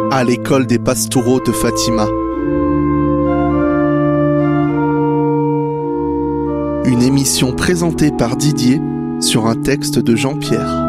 à l'école des Pastoureaux de Fatima. Une émission présentée par Didier sur un texte de Jean-Pierre.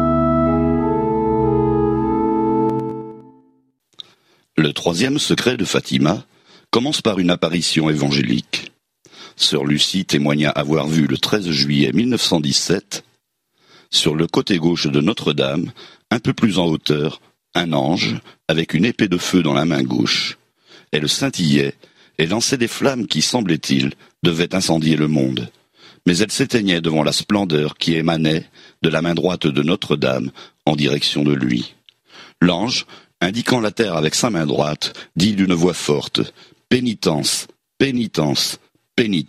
Le troisième secret de Fatima commence par une apparition évangélique. Sœur Lucie témoigna avoir vu le 13 juillet 1917, sur le côté gauche de Notre-Dame, un peu plus en hauteur, un ange avec une épée de feu dans la main gauche. Elle scintillait et lançait des flammes qui, semblait-il, devaient incendier le monde. Mais elle s'éteignait devant la splendeur qui émanait de la main droite de Notre-Dame en direction de lui. L'ange, indiquant la terre avec sa main droite, dit d'une voix forte « Pénitence, pénitence, pénitence ».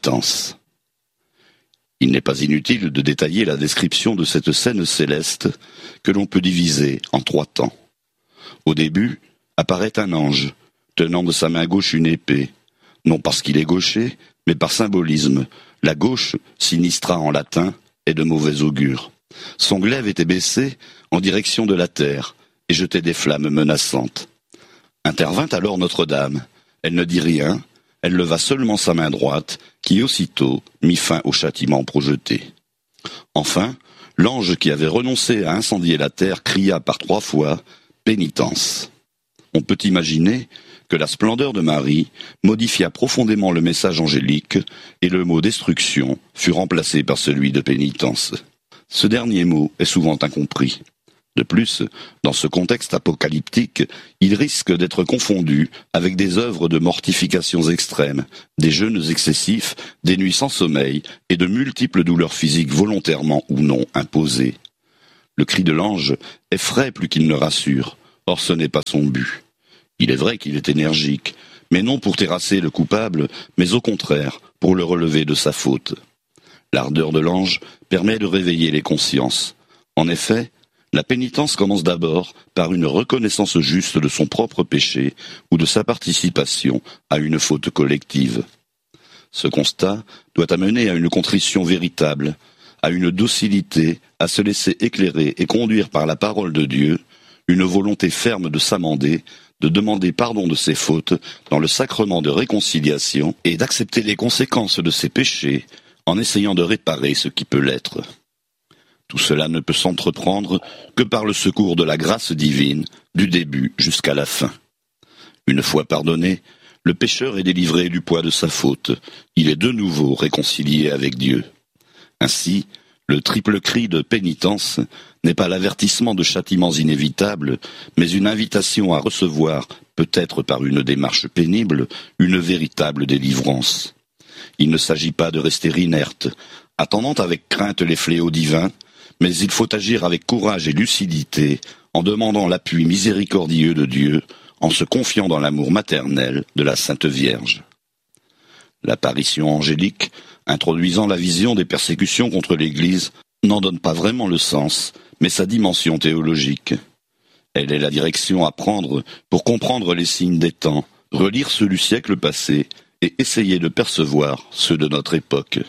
Il n'est pas inutile de détailler la description de cette scène céleste que l'on peut diviser en 3 temps. Au début, apparaît un ange, tenant de sa main gauche une épée, non parce qu'il est gaucher, mais par symbolisme. La gauche, sinistra en latin, est de mauvais augure. Son glaive était baissé en direction de la terre et jetait des flammes menaçantes. Intervint alors Notre-Dame. Elle ne dit rien, elle leva seulement sa main droite, qui aussitôt mit fin au châtiment projeté. Enfin, l'ange qui avait renoncé à incendier la terre cria par 3 fois « Pénitence ». On peut imaginer que la splendeur de Marie modifia profondément le message angélique et le mot destruction fut remplacé par celui de pénitence. Ce dernier mot est souvent incompris. De plus, dans ce contexte apocalyptique, il risque d'être confondu avec des œuvres de mortifications extrêmes, des jeûnes excessifs, des nuits sans sommeil et de multiples douleurs physiques volontairement ou non imposées. Le cri de l'ange effraie plus qu'il ne rassure, or ce n'est pas son but. Il est vrai qu'il est énergique, mais non pour terrasser le coupable, mais au contraire, pour le relever de sa faute. L'ardeur de l'ange permet de réveiller les consciences. En effet, la pénitence commence d'abord par une reconnaissance juste de son propre péché ou de sa participation à une faute collective. Ce constat doit amener à une contrition véritable, à une docilité, à se laisser éclairer et conduire par la parole de Dieu, une volonté ferme de s'amender, de demander pardon de ses fautes dans le sacrement de réconciliation et d'accepter les conséquences de ses péchés en essayant de réparer ce qui peut l'être. Tout cela ne peut s'entreprendre que par le secours de la grâce divine, du début jusqu'à la fin. Une fois pardonné, le pécheur est délivré du poids de sa faute. Il est de nouveau réconcilié avec Dieu. Ainsi, le triple cri de pénitence n'est pas l'avertissement de châtiments inévitables, mais une invitation à recevoir, peut-être par une démarche pénible, une véritable délivrance. Il ne s'agit pas de rester inerte, attendant avec crainte les fléaux divins, mais il faut agir avec courage et lucidité, en demandant l'appui miséricordieux de Dieu, en se confiant dans l'amour maternel de la Sainte Vierge. L'apparition angélique, introduisant la vision des persécutions contre l'Église, n'en donne pas vraiment le sens, mais sa dimension théologique. Elle est la direction à prendre pour comprendre les signes des temps, relire ceux du siècle passé et essayer de percevoir ceux de notre époque.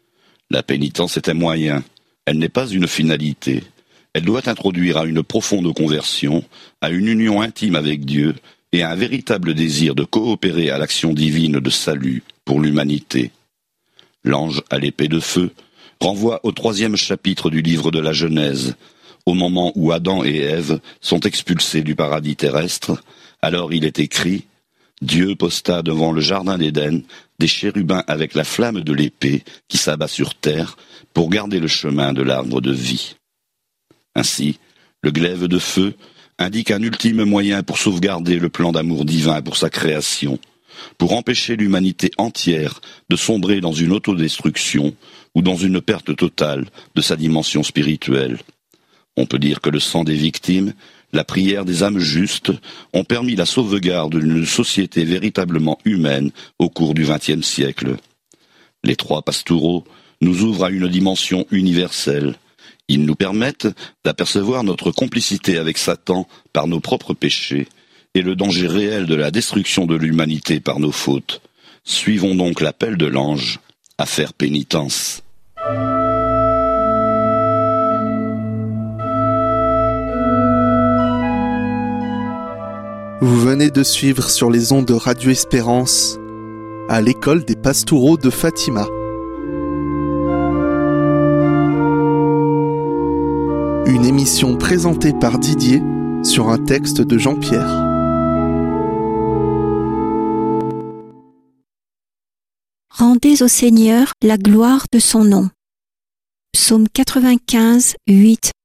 La pénitence est un moyen, elle n'est pas une finalité. Elle doit introduire à une profonde conversion, à une union intime avec Dieu et à un véritable désir de coopérer à l'action divine de salut pour l'humanité. L'ange à l'épée de feu renvoie au 3e chapitre du livre de la Genèse, au moment où Adam et Ève sont expulsés du paradis terrestre. Alors il est écrit « Dieu posta devant le jardin d'Éden des chérubins avec la flamme de l'épée qui s'abat sur terre pour garder le chemin de l'arbre de vie. » Ainsi, le glaive de feu indique un ultime moyen pour sauvegarder le plan d'amour divin pour sa création, pour empêcher l'humanité entière de sombrer dans une autodestruction ou dans une perte totale de sa dimension spirituelle. On peut dire que le sang des victimes, la prière des âmes justes ont permis la sauvegarde d'une société véritablement humaine au cours du XXe siècle. Les 3 pastoureaux nous ouvrent à une dimension universelle. Ils nous permettent d'apercevoir notre complicité avec Satan par nos propres péchés et le danger réel de la destruction de l'humanité par nos fautes. Suivons donc l'appel de l'ange à faire pénitence. Vous venez de suivre sur les ondes de Radio Espérance à l'école des Pastoureaux de Fatima. Une émission présentée par Didier sur un texte de Jean-Pierre. Rendez au Seigneur la gloire de son nom. Psaume 95, 8